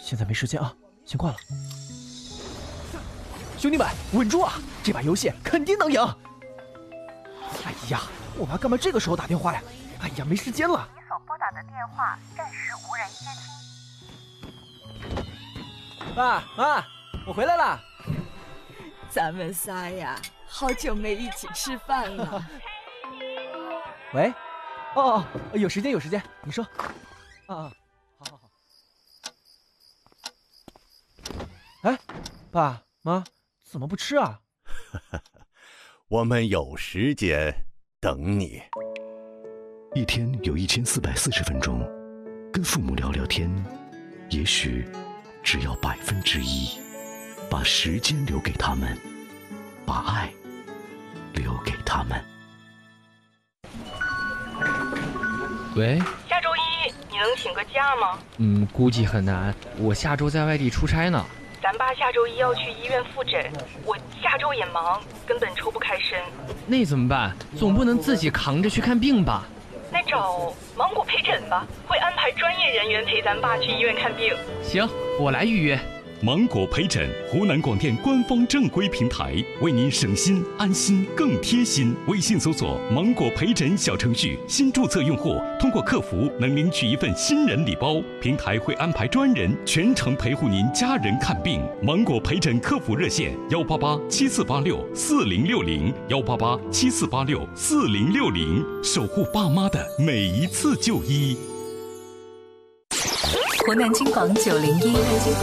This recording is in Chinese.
现在没时间啊，先挂了。兄弟们，稳住啊！这把游戏肯定能赢。哎呀，我妈干嘛这个时候打电话呀？哎呀，没时间了。 你所拨打的电话暂时无人接听。 爸妈，我回来了。 咱们仨呀，好久没一起吃饭了。 喂，哦，有时间，你说。好。哎，爸妈，怎么不吃啊？ 我们有时间等你。 一天有1440分钟，跟父母聊聊天，也许只要1%，把时间留给他们，把爱留给他们。 喂， 下周一你能请个假吗？ 估计很难，我下周在外地出差呢。 咱爸下周一要去医院复诊，我下周也忙，根本抽不开身。 那怎么办？总不能自己扛着去看病吧？ 那找芒果陪诊吧，会安排专业人员陪咱爸去医院看病。 行，我来预约。 芒果陪诊，湖南广电官方正规平台，为您省心安心更贴心。微信搜索“芒果陪诊”小程序，新注册用户通过客服能领取一份新人礼包，平台会安排专人全程陪护您家人看病。芒果陪诊客服热线：18874864060，18874864060，守护爸妈的每一次就医。 湖南金广901。